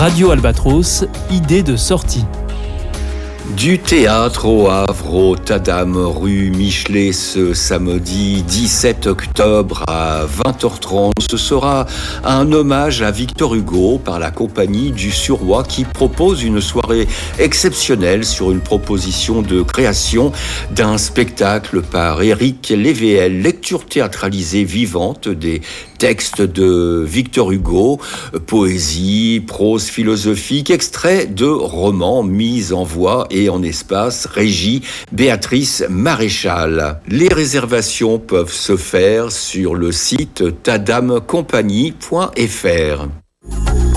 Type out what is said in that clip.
Radio Albatros, idée de sortie. Du théâtre au Havre, au Tadam, rue Michelet, ce samedi 17 octobre à 20h30. Ce sera un hommage à Victor Hugo par la compagnie du Suroît qui propose une soirée exceptionnelle sur une proposition de création d'un spectacle par Éric Lévéel, lecture théâtralisée vivante des textes de Victor Hugo, poésie, prose philosophique, extrait de romans mis en voix et en espace, régie Béatrice Maréchal. Les réservations peuvent se faire sur le site tadamcompagnie.fr.